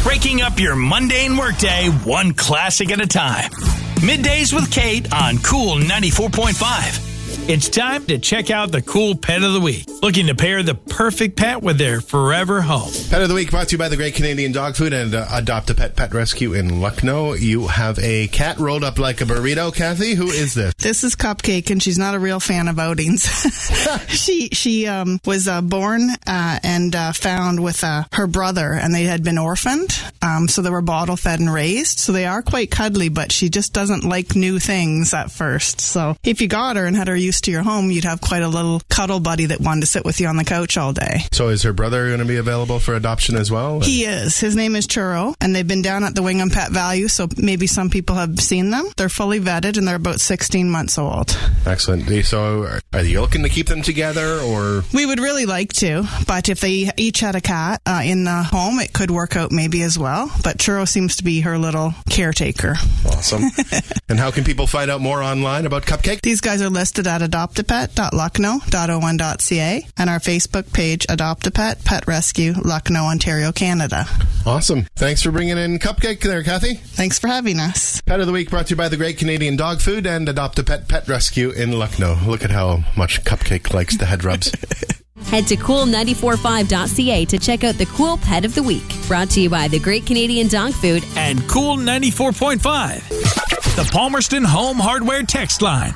breaking up your mundane workday one classic at a time. Middays with Kate on Cool 94.5. It's time to check out the cool pet of the week. Looking to pair the perfect pet with their forever home. Pet of the week brought to you by the Great Canadian Dog Food and Adopt a Pet Pet Rescue in Lucknow. You have a cat rolled up like a burrito. Kathy, who is this? This is Cupcake, and she's not a real fan of outings. She was born and found with her brother, and they had been orphaned. So they were bottle fed and raised. So they are quite cuddly, but she just doesn't like new things at first. So if you got her and had her used to your home, you'd have quite a little cuddle buddy that wanted to sit with you on the couch all day. So is her brother going to be available for adoption as well? He is. His name is Churro, and they've been down at the Wingham Pet Value, so maybe some people have seen them. They're fully vetted, and they're about 16 months old. Excellent. So are you looking to keep them together, or? We would really like to, but if they each had a cat in the home, it could work out maybe as well. But Churro seems to be her little caretaker. Awesome. And how can people find out more online about Cupcake? These guys are listed at adoptapet.lucknow.01.ca and our Facebook page, Adopt a Pet Pet Rescue, Lucknow, Ontario, Canada. Awesome. Thanks for bringing in Cupcake there, Kathy. Thanks for having us. Pet of the Week brought to you by the Great Canadian Dog Food and Adopt a Pet Pet Rescue in Lucknow. Look at how much Cupcake likes the head rubs. Head to cool945.ca to check out the cool pet of the week. Brought to you by the Great Canadian Dog Food and Cool 94.5. The Palmerston Home Hardware text line,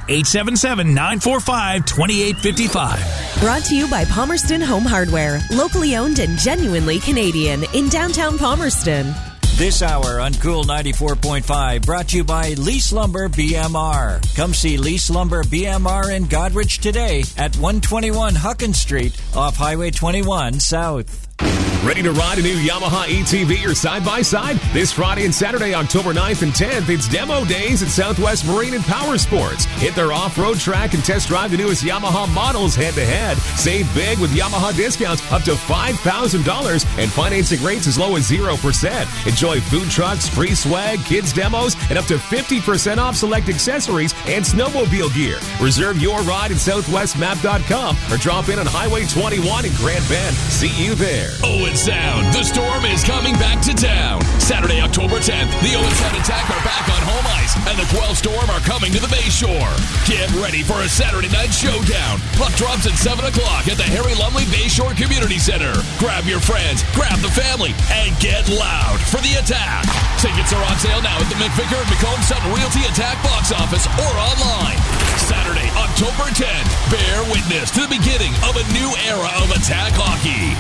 1-877-945-2855. Brought to you by Palmerston Home Hardware, locally owned and genuinely Canadian in downtown Palmerston. This hour on Cool 94.5 brought to you by Lease Lumber BMR. Come see Lease Lumber BMR in Godrich today at 121 Hucken Street off Highway 21 South. Ready to ride a new Yamaha ETV or side-by-side? This Friday and Saturday, October 9th and 10th, it's demo days at Southwest Marine and Power Sports. Hit their off-road track and test drive the newest Yamaha models head-to-head. Save big with Yamaha discounts up to $5,000 and financing rates as low as 0%. Enjoy food trucks, free swag, kids demos, and up to 50% off select accessories and snowmobile gear. Reserve your ride at southwestmap.com or drop in on Highway 21 in Grand Bend. See you there. Owen Sound, the storm is coming back to town. Saturday, October 10th, the Owen Sound Attack are back on home ice, and the Quell Storm are coming to the Bay Shore. Get ready for a Saturday night showdown. Puck drops at 7 o'clock at the Harry Lumley Bay Shore Community Center. Grab your friends, grab the family, and get loud for the Attack. Tickets are on sale now at the McVicker and McComb Sutton Realty Attack box office or online. Saturday, October 10th, bear witness to the beginning of a new era of Attack hockey.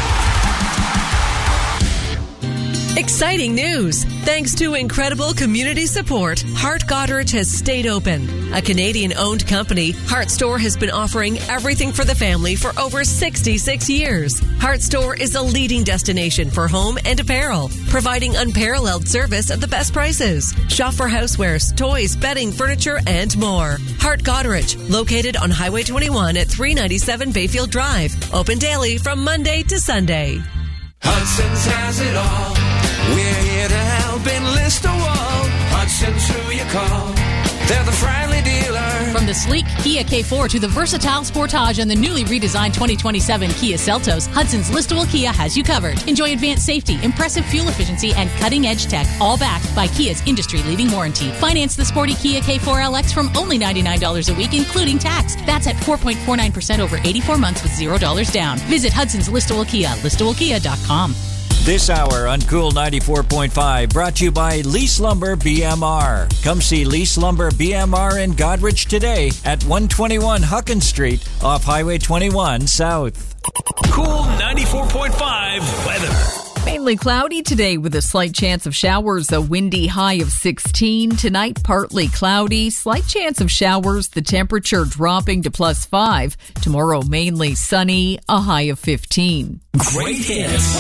Exciting news! Thanks to incredible community support, Hart Goderich has stayed open. A Canadian-owned company, Hart Store has been offering everything for the family for over 66 years. Hart Store is a leading destination for home and apparel, providing unparalleled service at the best prices. Shop for housewares, toys, bedding, furniture, and more. Hart Goderich, located on Highway 21 at 397 Bayfield Drive. Open daily from Monday to Sunday. Hudson's has it all. We're here to help enlist a wall. Hudson's who you call. They're the friendly dealer. From the sleek Kia K4 to the versatile Sportage and the newly redesigned 2027 Kia Seltos, Hudson's Listowel Kia has you covered. Enjoy advanced safety, impressive fuel efficiency, and cutting-edge tech, all backed by Kia's industry-leading warranty. Finance the sporty Kia K4 LX from only $99 a week, including tax. That's at 4.49% over 84 months with $0 down. Visit Hudson's Listowel Kia, listowelkia.com. This hour on Cool 94.5 brought to you by Lease Lumber BMR. Come see Lease Lumber BMR in Godrich today at 121 Hucken Street off Highway 21 South. Cool 94.5 weather. Mainly cloudy today with a slight chance of showers, a windy high of 16. Tonight, partly cloudy, slight chance of showers, the temperature dropping to +5. Tomorrow, mainly sunny, a high of 15. Great hits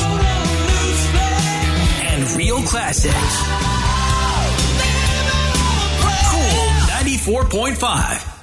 and real classics. Cool 94.5.